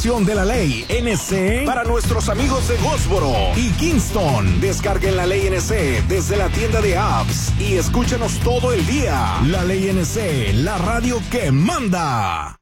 de la ley NC para nuestros amigos de Goldsboro y Kingston. Descarguen la ley NC desde la tienda de apps y escúchanos todo el día. La ley NC, la radio que manda.